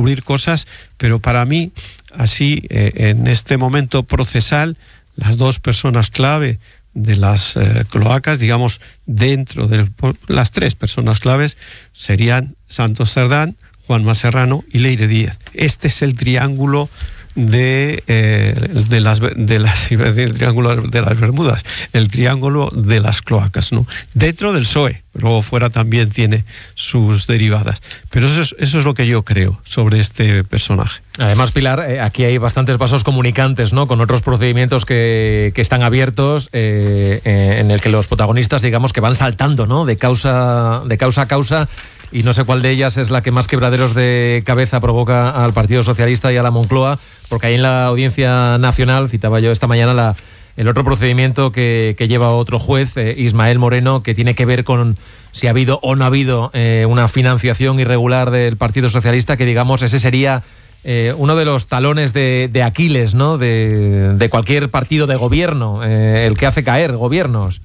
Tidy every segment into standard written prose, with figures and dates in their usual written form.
concluir cosas, pero para mí, así, en este momento procesal, las dos personas clave de las cloacas, digamos, dentro de las tres personas claves, serían Santos Cerdán, Juanma Serrano y Leire Díez. Este es el triángulo el triángulo de las Bermudas, el triángulo de las cloacas, ¿no? Dentro del PSOE, luego fuera también tiene sus derivadas. Pero eso es lo que yo creo sobre este personaje. Además, Pilar, aquí hay bastantes vasos comunicantes, ¿no? Con otros procedimientos que están abiertos, en el que los protagonistas, digamos, que van saltando, ¿no? De causa a causa. Y no sé cuál de ellas es la que más quebraderos de cabeza provoca al Partido Socialista y a la Moncloa, porque ahí en la Audiencia Nacional, citaba yo esta mañana el otro procedimiento que lleva otro juez, Ismael Moreno, que tiene que ver con si ha habido o no ha habido una financiación irregular del Partido Socialista, que digamos ese sería uno de los talones de Aquiles, ¿no? De cualquier partido de gobierno, el que hace caer gobiernos.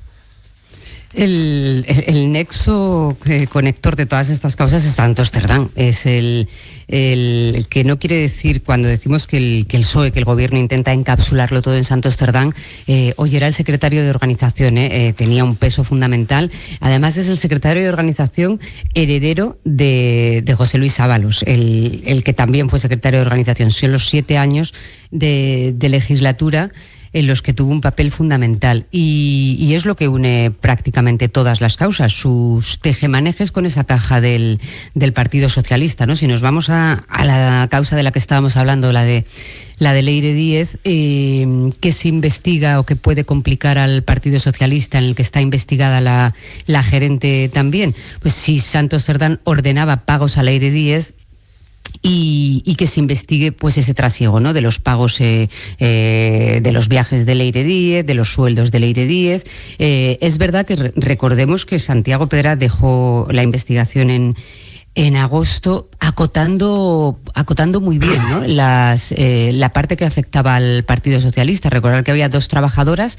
El nexo conector de todas estas causas es Santos Cerdán. Es el que no quiere decir, cuando decimos que el PSOE, que el gobierno intenta encapsularlo todo en Santos Cerdán, hoy era el secretario de organización, tenía un peso fundamental. Además es el secretario de organización heredero de José Luis Ábalos, el que también fue secretario de organización. Son los 7 años de legislatura en los que tuvo un papel fundamental y es lo que une prácticamente todas las causas, sus tejemanejes con esa caja del Partido Socialista, ¿no? Si nos vamos a la causa de la que estábamos hablando, la de Leire Díez, que se investiga o que puede complicar al Partido Socialista, en el que está investigada la gerente también, pues si Santos Cerdán ordenaba pagos a Leire Díez, y que se investigue pues ese trasiego, ¿no? De los pagos de los viajes de Leire Díez, de los sueldos de Leire Díez. Es verdad que recordemos que Santiago Pedraz dejó la investigación en agosto, acotando muy bien, ¿no? La parte que afectaba al Partido Socialista. Recordar que había 2 trabajadoras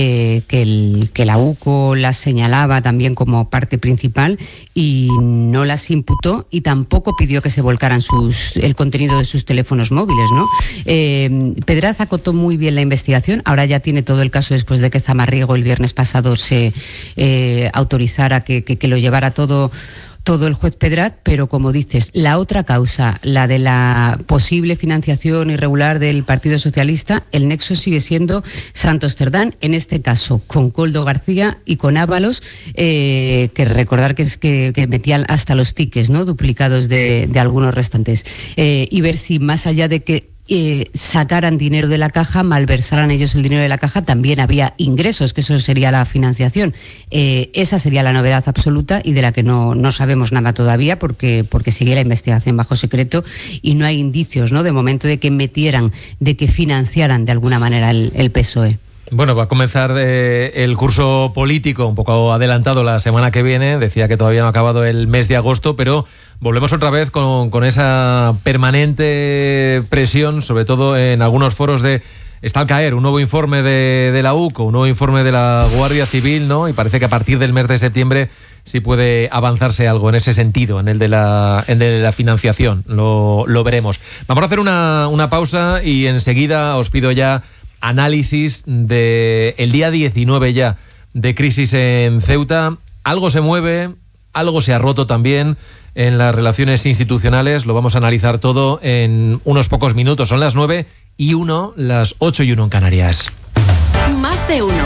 que la UCO las señalaba también como parte principal y no las imputó y tampoco pidió que se volcaran el contenido de sus teléfonos móviles, ¿no? Pedraz acotó muy bien la investigación. Ahora ya tiene todo el caso después de que Zamarriego el viernes pasado se autorizara que lo llevara todo el juez Pedraz, pero como dices, la otra causa, la de la posible financiación irregular del Partido Socialista, el nexo sigue siendo Santos Cerdán, en este caso con Koldo García y con Ábalos, que recordar que metían hasta los tickets, ¿no? Duplicados de algunos restantes, y ver si más allá de que sacaran dinero de la caja, malversaran ellos el dinero de la caja, también había ingresos, que eso sería la financiación. Esa sería la novedad absoluta y de la que no sabemos nada todavía porque sigue la investigación bajo secreto y no hay indicios, ¿no? De momento de que financiaran de alguna manera el PSOE. Bueno, va a comenzar el curso político un poco adelantado la semana que viene. Decía que todavía no ha acabado el mes de agosto, pero volvemos otra vez con esa permanente presión, sobre todo en algunos foros está al caer un nuevo informe de la UCO, un nuevo informe de la Guardia Civil, ¿no? Y parece que a partir del mes de septiembre sí puede avanzarse algo en ese sentido, en el de la financiación. Lo veremos. Vamos a hacer una pausa y enseguida os pido ya análisis del día 19 ya de crisis en Ceuta. Algo se mueve, algo se ha roto también en las relaciones institucionales. Lo vamos a analizar todo en unos pocos minutos. Son las 9:01, las 8:01 en Canarias. Más de uno.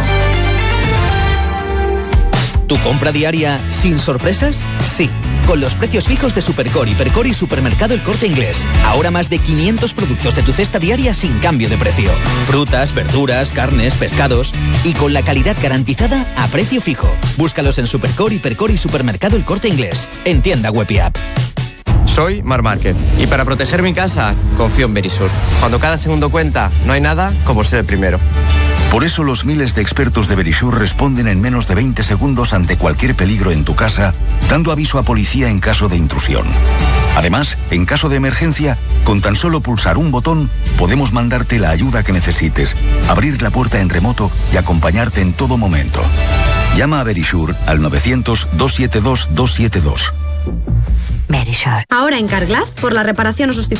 ¿Tu compra diaria sin sorpresas? Sí, con los precios fijos de Supercore, Hipercore y Supermercado El Corte Inglés. Ahora más de 500 productos de tu cesta diaria sin cambio de precio. Frutas, verduras, carnes, pescados y con la calidad garantizada a precio fijo. Búscalos en Supercore, Hipercore y Supermercado El Corte Inglés. En tienda web y app. Soy Mar Márquez y para proteger mi casa confío en Verisur. Cuando cada segundo cuenta, no hay nada como ser el primero. Por eso los miles de expertos de Verisur responden en menos de 20 segundos ante cualquier peligro en tu casa, dando aviso a policía en caso de intrusión. Además, en caso de emergencia, con tan solo pulsar un botón, podemos mandarte la ayuda que necesites, abrir la puerta en remoto y acompañarte en todo momento. Llama a Verisur al 900-272-272. Verisur. Ahora en Carglass, por la reparación o sustitución